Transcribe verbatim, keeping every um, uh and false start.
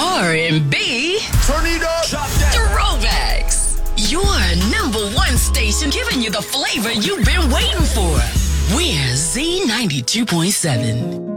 R and B. Turn it up. Throwbacks. Your number one station giving you the flavor you've been waiting for. We're Z ninety-two point seven.